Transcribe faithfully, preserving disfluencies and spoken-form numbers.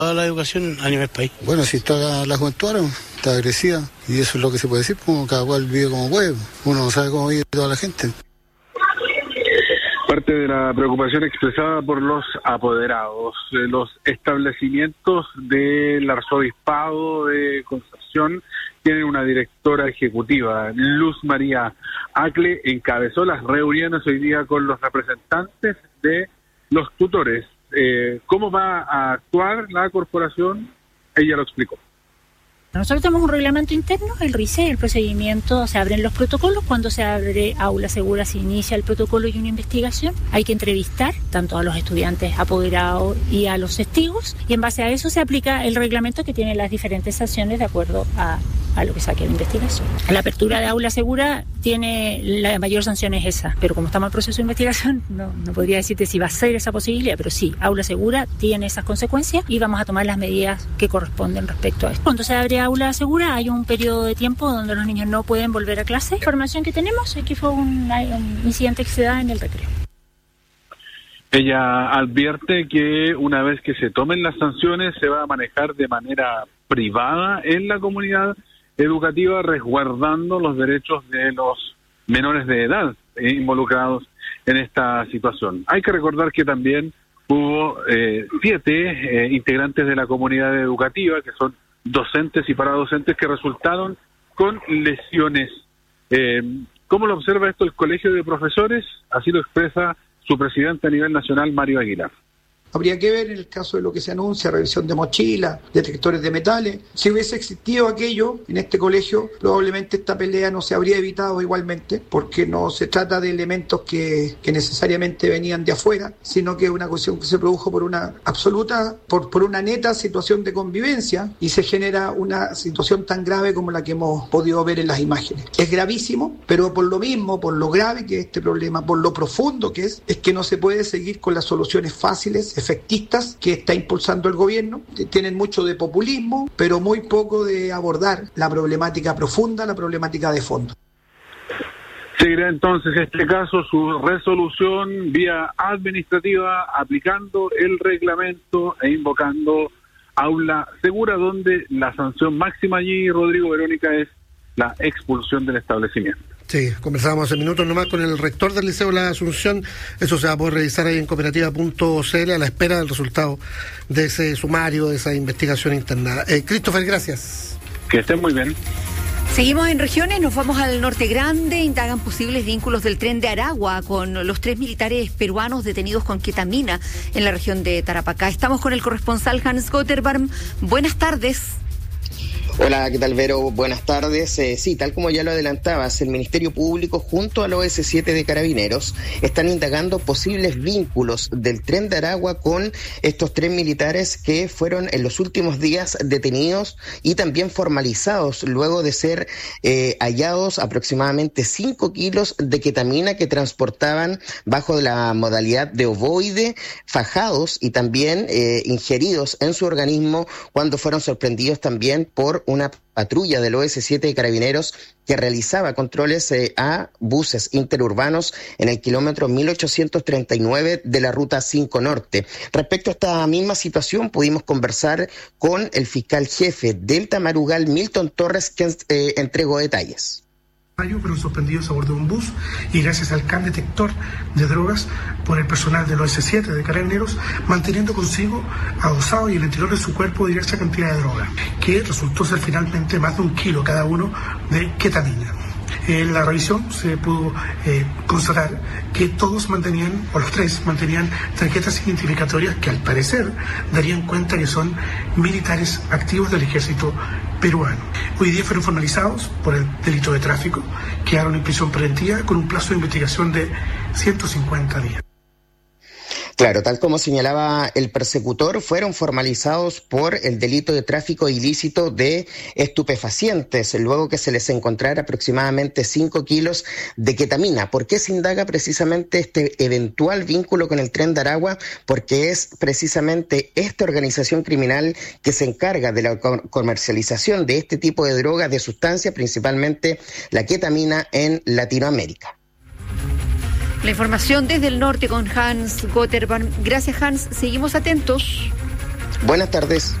a la educación a nivel país. Bueno, si está la juventud ahora, está agresiva, y eso es lo que se puede decir, como cada cual vive como puede, uno no sabe cómo vive toda la gente. Parte de la preocupación expresada por los apoderados, de los establecimientos del arzobispado de Concepción tienen una directora ejecutiva, Luz María Acle, encabezó las reuniones hoy día con los representantes de los tutores. Eh, ¿Cómo va a actuar la corporación? Ella lo explicó. Nosotros tenemos un reglamento interno, el R I C E, el procedimiento, se abren los protocolos. Cuando se abre aula segura se inicia el protocolo y una investigación. Hay que entrevistar tanto a los estudiantes apoderados y a los testigos, y en base a eso se aplica el reglamento que tiene las diferentes sanciones de acuerdo a, a lo que saque la investigación. La apertura de aula segura tiene la mayor sanción es esa, pero como estamos en proceso de investigación no, no podría decirte si va a ser esa posibilidad, pero sí, aula segura tiene esas consecuencias y vamos a tomar las medidas que corresponden respecto a esto. Cuando se abre aula segura hay un periodo de tiempo donde los niños no pueden volver a clase. La información que tenemos es que fue un, un incidente que se da en el recreo. Ella advierte que una vez que se tomen las sanciones se va a manejar de manera privada en la comunidad educativa, resguardando los derechos de los menores de edad involucrados en esta situación. Hay que recordar que también hubo eh, siete eh, integrantes de la comunidad educativa, que son docentes y paradocentes, que resultaron con lesiones. Eh, ¿Cómo lo observa esto el Colegio de Profesores? Así lo expresa su presidente a nivel nacional, Mario Aguilar. Habría que ver en el caso de lo que se anuncia, revisión de mochilas, detectores de metales. Si hubiese existido aquello en este colegio, probablemente esta pelea no se habría evitado igualmente, porque no se trata de elementos que, que necesariamente venían de afuera, sino que es una cuestión que se produjo por una absoluta, por, por una neta situación de convivencia, y se genera una situación tan grave como la que hemos podido ver en las imágenes. Es gravísimo, pero por lo mismo, por lo grave que es este problema, por lo profundo que es, es que no se puede seguir con las soluciones fáciles, efectistas que está impulsando el gobierno. Tienen mucho de populismo, pero muy poco de abordar la problemática profunda, la problemática de fondo. Seguirá entonces este caso su resolución vía administrativa, aplicando el reglamento e invocando aula segura, donde la sanción máxima allí, Rodrigo, Verónica, es la expulsión del establecimiento. Sí, conversábamos en minutos nomás con el rector del Liceo La Asunción. Eso se va a poder revisar ahí en cooperativa punto c l a la espera del resultado de ese sumario, de esa investigación interna. Eh, Christopher, gracias. Que estén muy bien. Seguimos en regiones, nos vamos al Norte Grande, indagan posibles vínculos del tren de Aragua con los tres militares peruanos detenidos con ketamina en la región de Tarapacá. Estamos con el corresponsal Hans Gotterbarm. Buenas tardes. Hola, ¿qué tal, Vero? Buenas tardes. Eh, sí, tal como ya lo adelantabas, el Ministerio Público junto al O S siete de Carabineros están indagando posibles vínculos del Tren de Aragua con estos tres militares que fueron en los últimos días detenidos y también formalizados luego de ser eh, hallados aproximadamente cinco kilos de ketamina que transportaban bajo la modalidad de ovoide, fajados y también eh, ingeridos en su organismo cuando fueron sorprendidos también por una patrulla del O S siete de Carabineros que realizaba controles eh, a buses interurbanos en el kilómetro mil ochocientos treinta y nueve de la ruta cinco Norte. Respecto a esta misma situación, pudimos conversar con el fiscal jefe del Tamarugal, Milton Torres, que eh, entregó detalles. Fueron sorprendidos a bordo de un bus y gracias al can detector de drogas por el personal del O S siete de Carabineros, manteniendo consigo adosado y en el interior de su cuerpo diversa cantidad de droga, que resultó ser finalmente más de un kilo cada uno de ketamina. En la revisión se pudo eh, constatar que todos mantenían, o los tres mantenían tarjetas identificatorias que al parecer darían cuenta que son militares activos del ejército peruano. Hoy día fueron formalizados por el delito de tráfico, quedaron en prisión preventiva con un plazo de investigación de ciento cincuenta días. Claro, tal como señalaba el persecutor, fueron formalizados por el delito de tráfico ilícito de estupefacientes, luego que se les encontrara aproximadamente cinco kilos de ketamina. ¿Por qué se indaga precisamente este eventual vínculo con el Tren de Aragua? Porque es precisamente esta organización criminal que se encarga de la comercialización de este tipo de drogas, de sustancias, principalmente la ketamina en Latinoamérica. La información desde el norte con Hans Gotterbarm. Gracias, Hans. Seguimos atentos. Buenas tardes.